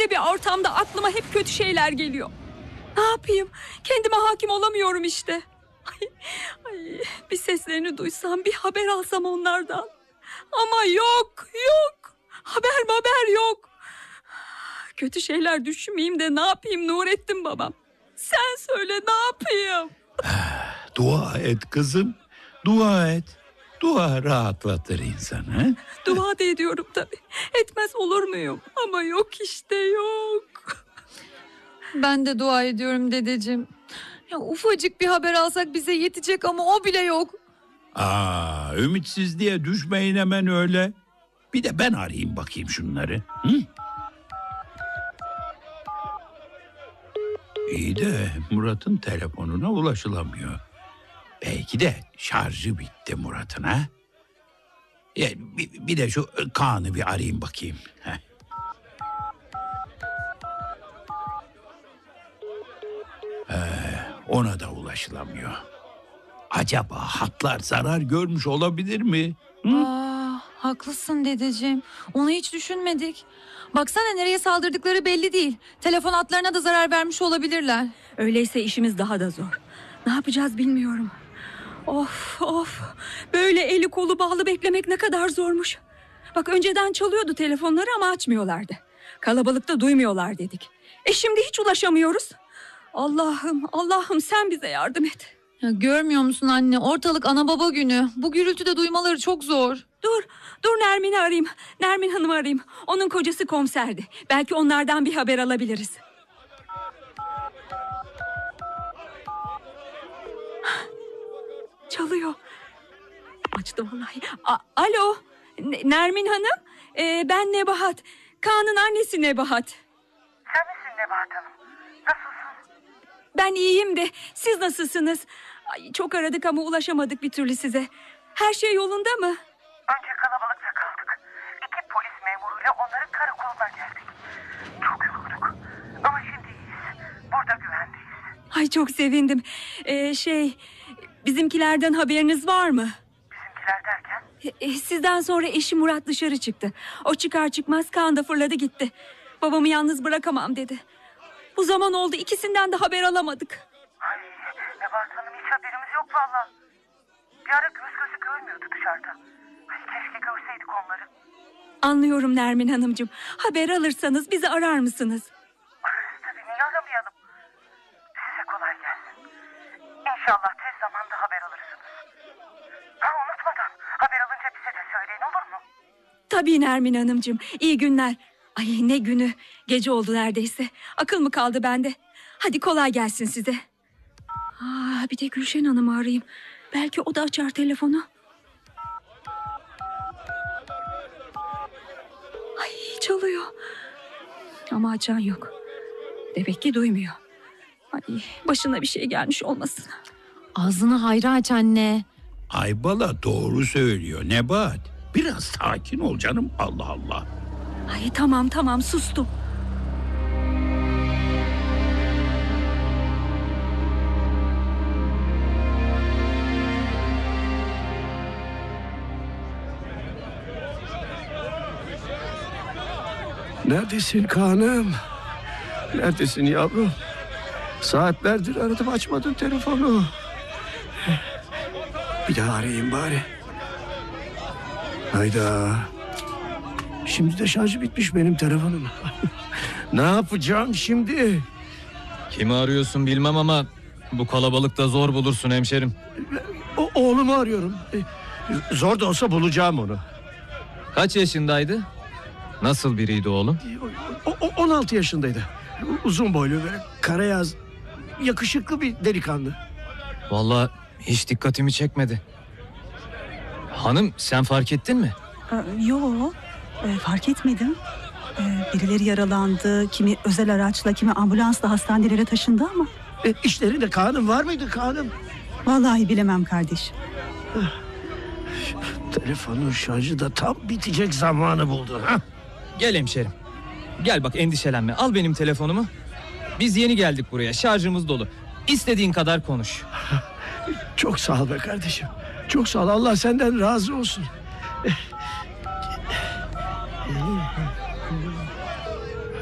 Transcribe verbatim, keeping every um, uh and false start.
Böyle bir ortamda aklıma hep kötü şeyler geliyor. Ne yapayım? Kendime hakim olamıyorum işte. Ay, ay, bir seslerini duysam, bir haber alsam onlardan. Ama yok, yok. Haber haber yok. Kötü şeyler düşünmeyeyim de ne yapayım Nurettin babam? Sen söyle, ne yapayım? Dua et kızım, dua et. Dua rahatlatır insanı. Dua da ediyorum tabii. Etmez olur muyum? Ama yok işte, yok. Ben de dua ediyorum dedeciğim. Ya ufacık bir haber alsak bize yetecek ama o bile yok. Aa, ümitsizliğe düşmeyin hemen öyle. Bir de ben arayayım bakayım şunları. Hı? İyi de Murat'ın telefonuna ulaşılamıyor. Belki de şarjı bitti Murat'ın ha. Ya, bir, bir de şu Kaan'ı bir arayayım bakayım. Heh. Ee, ona da ulaşılamıyor. Acaba hatlar zarar görmüş olabilir mi? Hı? Aa, haklısın dedeciğim. Onu hiç düşünmedik. Baksana nereye saldırdıkları belli değil. Telefon hatlarına da zarar vermiş olabilirler. Öyleyse işimiz daha da zor. Ne yapacağız bilmiyorum. Of of. Böyle eli kolu bağlı beklemek ne kadar zormuş. Bak önceden çalıyordu telefonları ama açmıyorlardı. Kalabalıkta duymuyorlar dedik. E şimdi hiç ulaşamıyoruz. Allah'ım Allah'ım sen bize yardım et. Ya görmüyor musun anne? Ortalık ana baba günü. Bu gürültüde duymaları çok zor. Dur, dur Nermin'i arayayım. Nermin Hanım'ı arayayım. Onun kocası komiserdi. Belki onlardan bir haber alabiliriz. Çalıyor. Açtı vallahi. A- Alo, N- Nermin Hanım. Ee, ben Nebahat. Kaan'ın annesi Nebahat. Sen misin Nebahat Hanım? Nasılsın? Ben iyiyim de siz nasılsınız? Ay, çok aradık ama ulaşamadık bir türlü size. Her şey yolunda mı? Önce kalabalıkta kaldık. İki polis memuruyla onların karakoluna geldik. Çok yorulduk. Ama şimdi iyiyiz. Burada güvendeyiz. Ay çok sevindim. Ee, şey, bizimkilerden haberiniz var mı? Bizimkiler derken? E, e, sizden sonra eşim Murat dışarı çıktı. O çıkar çıkmaz Kaan da fırladı gitti. Babamı yalnız bırakamam dedi. Bu zaman oldu, ikisinden de haber alamadık. Ay Nebahat Hanım, hiç haberimiz yok valla. Bir ara göz gözü görmüyordu dışarıda. Ay, keşke görseydik onları. Anlıyorum Nermin Hanımcığım. Haber alırsanız bizi arar mısınız? Ararız tabii, niye aramayalım? Size kolay gelsin. İnşallah tez zamanda haber alırsınız. Ha, unutmadan haber alınca bize de söyleyin, olur mu? Tabii Nermin Hanımcığım. İyi günler. Ay ne günü. Gece oldu neredeyse. Akıl mı kaldı bende? Hadi kolay gelsin size. Aa, bir de Gülşen Hanım'ı arayayım. Belki o da açar telefonu. Ay çalıyor. Ama açan yok. Demek ki duymuyor. Ay başına bir şey gelmiş olmasın. Ağzını hayra aç anne. Aybala doğru söylüyor Nebahat. Biraz sakin ol canım, Allah Allah. Ay tamam tamam sustum. Neredesin Kaan'ım? Neredesin yavrum? Saatlerdir aradım, açmadın telefonu. Bir daha arayayım bari. Hayda. Şimdi de şarjı bitmiş benim telefonum. Ne yapacağım şimdi? Kimi arıyorsun bilmem ama bu kalabalıkta zor bulursun hemşerim. O, oğlumu arıyorum. Zor da olsa bulacağım onu. Kaç yaşındaydı? Nasıl biriydi oğlum? O, o, on altı yaşındaydı. Uzun boylu, böyle karayaz, yakışıklı bir delikanlı. Vallahi hiç dikkatimi çekmedi. Hanım, sen fark ettin mi? Yok, e, fark etmedim. E, birileri yaralandı, kimi özel araçla, kimi ambulansla hastanelere taşındı ama. E, işlerinde Kaan'ım var mıydı Kaan'ım? Vallahi bilemem kardeşim. Telefonun şarjı da tam bitecek zamanı buldu. Ha? Gel hemşerim. Gel bak, endişelenme. Al benim telefonumu. Biz yeni geldik buraya. Şarjımız dolu. İstediğin kadar konuş. Çok sağ ol be kardeşim. Çok sağ ol. Allah senden razı olsun.